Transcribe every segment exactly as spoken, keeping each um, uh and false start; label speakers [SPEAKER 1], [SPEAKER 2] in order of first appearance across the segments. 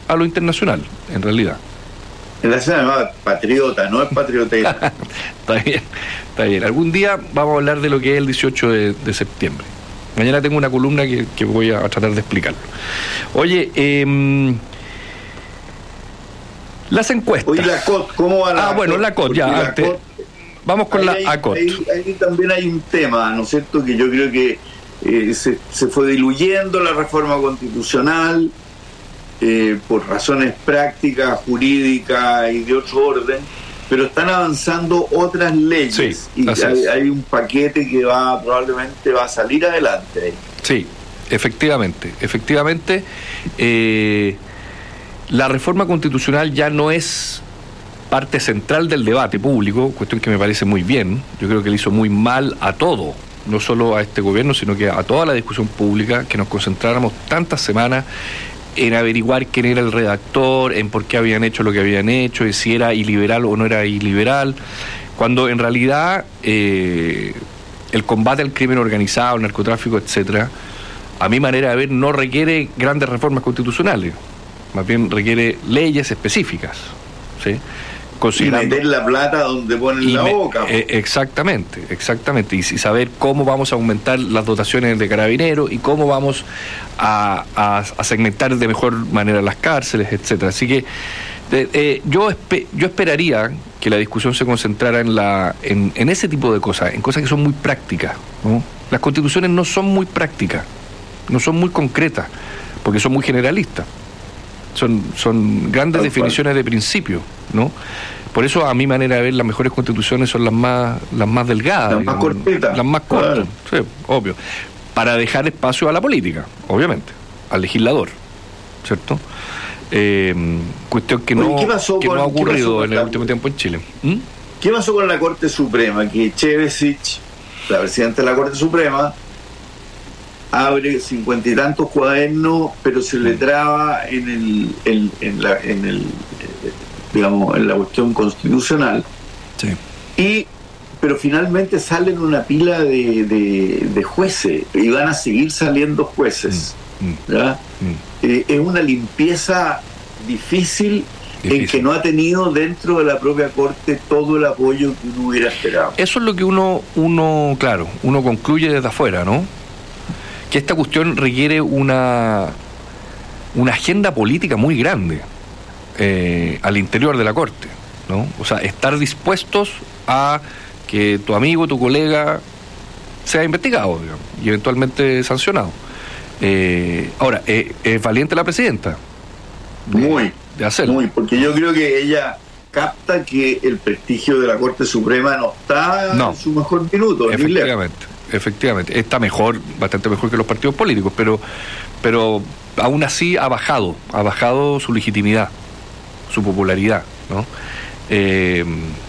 [SPEAKER 1] a lo internacional, en realidad.
[SPEAKER 2] En la ciudad patriota, no es patriotera.
[SPEAKER 1] Está bien, está bien. Algún día vamos a hablar de lo que es el dieciocho de, de septiembre. Mañana tengo una columna que, que voy a, a tratar de explicarlo. Oye, eh, las encuestas.
[SPEAKER 2] Oye, la C O T, ¿cómo va la
[SPEAKER 1] Ah, bueno, la C O T, ya,
[SPEAKER 2] la
[SPEAKER 1] antes.
[SPEAKER 2] C O T,
[SPEAKER 1] vamos con
[SPEAKER 2] ahí,
[SPEAKER 1] la A C O T.
[SPEAKER 2] Ahí, ahí también hay un tema, ¿no es cierto?, que yo creo que eh, se, se fue diluyendo la reforma constitucional eh, por razones prácticas, jurídicas y de otro orden, pero están avanzando otras leyes,
[SPEAKER 1] sí,
[SPEAKER 2] y hay, hay un paquete que va probablemente va a salir adelante ahí.
[SPEAKER 1] Sí, efectivamente, efectivamente eh, la reforma constitucional ya no es parte central del debate público, cuestión que me parece muy bien. Yo creo que le hizo muy mal a todo, no solo a este gobierno, sino que a toda la discusión pública, que nos concentráramos tantas semanas en averiguar quién era el redactor, en por qué habían hecho lo que habían hecho, y si era iliberal o no era iliberal, cuando en realidad eh, el combate al crimen organizado, el narcotráfico, etcétera, a mi manera de ver, no requiere grandes reformas constitucionales, más bien requiere leyes específicas, ¿sí?
[SPEAKER 2] Y meter la plata donde ponen la
[SPEAKER 1] me,
[SPEAKER 2] boca.
[SPEAKER 1] Eh, exactamente, exactamente. Y, y saber cómo vamos a aumentar las dotaciones de carabineros y cómo vamos a, a, a segmentar de mejor manera las cárceles, etcétera. Así que de, eh, yo espe, yo esperaría que la discusión se concentrara en la en, en ese tipo de cosas, en cosas que son muy prácticas, ¿no? Las constituciones no son muy prácticas, no son muy concretas, porque son muy generalistas. Son, son grandes Tal definiciones cual. de principio, ¿no? Por eso, a mi manera de ver, las mejores constituciones son las más las más delgadas,
[SPEAKER 2] las digamos, más cortitas,
[SPEAKER 1] las más cortas,
[SPEAKER 2] claro.
[SPEAKER 1] Sí, obvio, para dejar espacio a la política, obviamente, al legislador, ¿cierto? Eh, cuestión que no,
[SPEAKER 2] Oye, que
[SPEAKER 1] que
[SPEAKER 2] con,
[SPEAKER 1] no ha ocurrido en el
[SPEAKER 2] la,
[SPEAKER 1] último tiempo en Chile. ¿Mm?
[SPEAKER 2] ¿Qué pasó con la Corte Suprema? Que Chevesich, la presidenta de la Corte Suprema, abre cincuenta y tantos cuadernos, pero se le traba en el, en, en la, en el, eh, digamos, en la cuestión constitucional.
[SPEAKER 1] Sí.
[SPEAKER 2] Y, pero finalmente salen una pila de, de, de jueces y van a seguir saliendo jueces. Mm. ¿Ya? Mm. Eh, es una limpieza difícil, difícil en que no ha tenido dentro de la propia Corte todo el apoyo que uno hubiera esperado.
[SPEAKER 1] Eso es lo que uno, uno, claro, uno concluye desde afuera, ¿no? Que esta cuestión requiere una una agenda política muy grande eh, al interior de la Corte, ¿no? O sea, estar dispuestos a que tu amigo, tu colega sea investigado, digamos, y eventualmente sancionado. Eh, ahora, eh, es valiente la presidenta
[SPEAKER 2] de, muy,
[SPEAKER 1] de hacerlo.
[SPEAKER 2] Muy, porque yo creo que ella capta que el prestigio de la Corte Suprema no está no, en su mejor minuto.
[SPEAKER 1] Efectivamente. Efectivamente, está mejor, bastante mejor que los partidos políticos, pero pero aún así ha bajado, ha bajado su legitimidad, su popularidad, ¿no? Eh,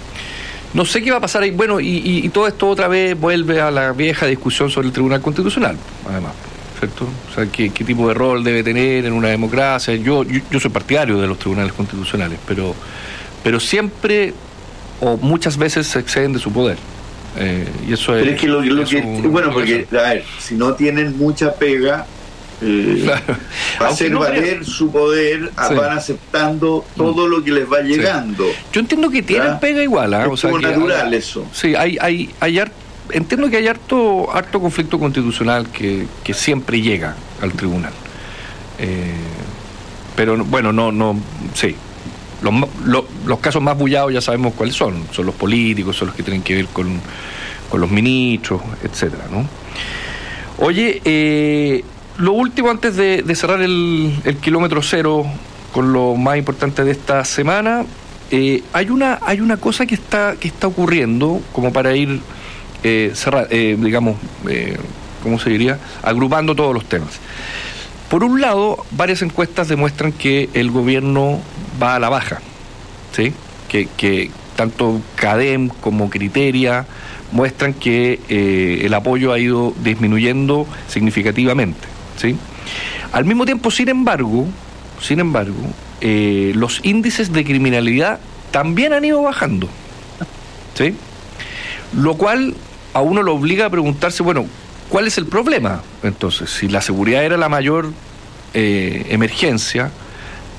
[SPEAKER 1] no sé qué va a pasar ahí, bueno, y, y, y todo esto otra vez vuelve a la vieja discusión sobre el Tribunal Constitucional, además, ¿cierto? O sea, qué, qué tipo de rol debe tener en una democracia. Yo, yo, yo soy partidario de los tribunales constitucionales, pero, pero siempre o muchas veces se exceden de su poder. Eh, y eso
[SPEAKER 2] Pero
[SPEAKER 1] es,
[SPEAKER 2] es que lo, lo que
[SPEAKER 1] un,
[SPEAKER 2] bueno, porque a ver, si no tienen mucha pega, eh, claro. va a hacer no valer creo. su poder, sí. van aceptando todo lo que les va llegando.
[SPEAKER 1] Sí. Yo entiendo que tienen ¿verdad? pega igual, ¿eh?
[SPEAKER 2] Es
[SPEAKER 1] o sea,
[SPEAKER 2] como
[SPEAKER 1] que
[SPEAKER 2] natural
[SPEAKER 1] hay,
[SPEAKER 2] eso.
[SPEAKER 1] Sí, hay, hay, hay harto, entiendo que hay harto, harto conflicto constitucional que, que siempre llega al tribunal. Eh, pero bueno, no, no, sí. Los, los, los casos más bullados ya sabemos cuáles son, son los políticos, son los que tienen que ver con, con los ministros, etcétera, ¿no? Oye, eh, lo último antes de, de cerrar el, el kilómetro cero con lo más importante de esta semana, eh, hay una hay una cosa que está que está ocurriendo como para ir eh, cerrar, eh, digamos, eh, ¿cómo se diría? Agrupando todos los temas. Por un lado, varias encuestas demuestran que el gobierno va a la baja, ¿sí? Que, que tanto CADEM como Criteria muestran que eh, el apoyo ha ido disminuyendo significativamente, ¿sí? Al mismo tiempo, sin embargo, sin embargo, eh, los índices de criminalidad también han ido bajando, ¿sí? Lo cual a uno lo obliga a preguntarse, bueno, ¿cuál es el problema? Entonces, si la seguridad era la mayor eh, emergencia,